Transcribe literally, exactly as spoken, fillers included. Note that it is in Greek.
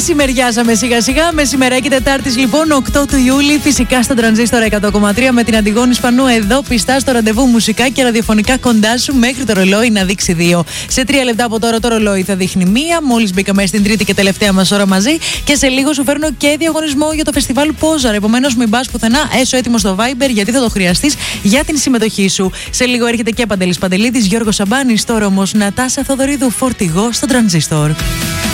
Μεσημεριάζαμε σιγά σιγά. Μεσημεράκι Τετάρτης λοιπόν, οκτώ του Ιούλη, φυσικά στον Τρανζίστορ εκατό κόμμα τρία με την Αντιγόνη Σπανού εδώ πιστά στο ραντεβού μουσικά και ραδιοφωνικά κοντά σου μέχρι το ρολόι να δείξει δύο. Σε τρία λεπτά από τώρα το ρολόι θα δείχνει μία. Μόλις μπήκαμε στην τρίτη και τελευταία μας ώρα μαζί. Και σε λίγο σου φέρνω και διαγωνισμό για το φεστιβάλ Πόζαρ. Επομένως, μην πας πουθενά, έσω έτοιμο στο Viber γιατί θα το χρειαστείς για την συμμετοχή σου. Σε λίγο έρχεται και Παντελής Παντελίδης, Γιώργος Σαμπάνης. Τώρα όμως Νατάσα Θοδωρίδου, φορτηγό στο Τρανζίστορ.